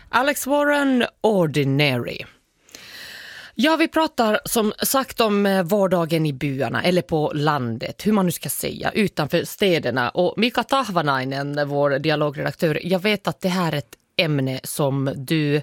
Alex Warren, Ordinary. Ja, vi pratar som sagt om vardagen i byarna eller på landet, hur man nu ska säga, utanför städerna. Och Mika Tahvanainen, vår dialogredaktör, jag vet att det här är ett ämne som du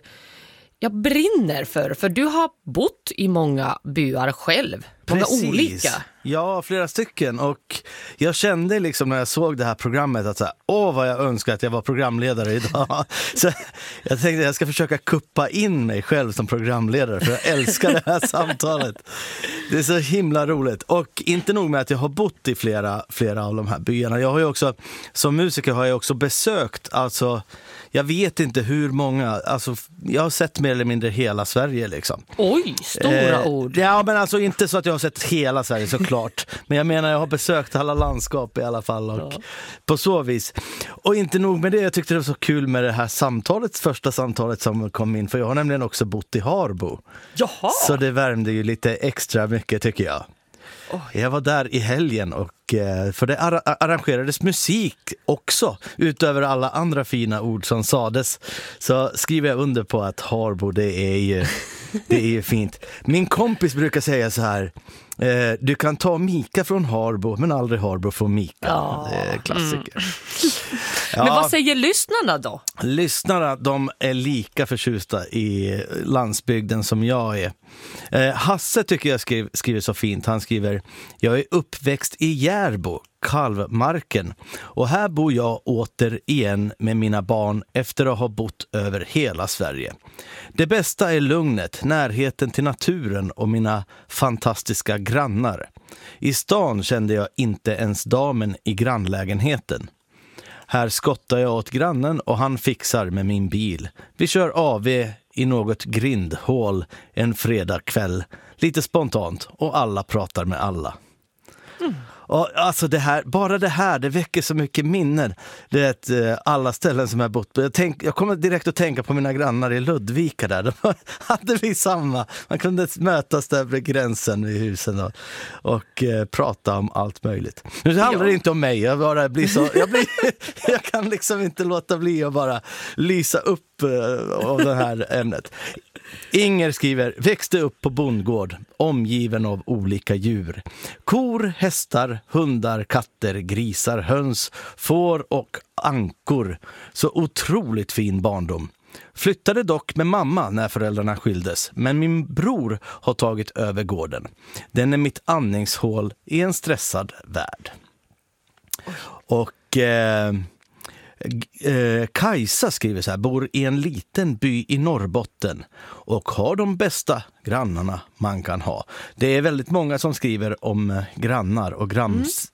brinner för du har bott i många byar själv. Många olika. Ja, flera stycken. Och jag kände liksom när jag såg det här programmet att vad jag önskar att jag var programledare idag. Så jag tänkte att jag ska försöka kuppa in mig själv som programledare, för jag älskar det här samtalet. Det är så himla roligt. Och inte nog med att jag har bott i flera av de här byarna. Jag har ju också, som musiker har jag också besökt, alltså jag vet inte hur många, alltså jag har sett mer eller mindre hela Sverige liksom. Oj, stora ord. Ja, men alltså inte så att jag har sett hela Sverige såklart. Men jag menar, jag har besökt alla landskap i alla fall och på så vis. Och inte nog med det, jag tyckte det var så kul med det här samtalet, första samtalet som kom in. För jag har nämligen också bott i Harbo. Jaha. Så det värmde ju lite extra mycket tycker jag. Jag var där i helgen och för det arrangerades musik också utöver alla andra fina ord som sades. Så skriver jag under på att Harbo, det är ju fint. Min kompis brukar säga så här: du kan ta Mika från Harbo men aldrig Harbo från Mika. Det är klassiker. Men vad säger lyssnarna då? Lyssnarna, de är lika förtjusta i landsbygden som jag är. Hasse tycker jag skriver så fint. Han skriver: jag är uppväxt i Järbo, Kalvmarken. Och här bor jag återigen med mina barn efter att ha bott över hela Sverige. Det bästa är lugnet, närheten till naturen och mina fantastiska grannar. I stan kände jag inte ens damen i grannlägenheten. Här skottar jag åt grannen och han fixar med min bil. Vi kör AV i något grindhål en fredagkväll. Lite spontant och alla pratar med alla. Och alltså det här, det väcker så mycket minnen. Det är alla ställen som jag bott på. Jag kommer direkt att tänka på mina grannar i Ludvika där. De hade vi samma. Man kunde mötas där vid gränsen vid husen och prata om allt möjligt. Nu handlar det inte om mig. Jag kan liksom inte låta bli att bara lysa upp av det här ämnet. Inger skriver: växte upp på bondgård, omgiven av olika djur. Kor, hästar, hundar, katter, grisar, höns, får och ankor. Så otroligt fin barndom. Flyttade dock med mamma när föräldrarna skildes, men min bror har tagit över gården. Den är mitt andningshål i en stressad värld. Och Kajsa skriver så här: bor i en liten by i Norrbotten och har de bästa grannarna man kan ha. Det är väldigt många som skriver om grannar och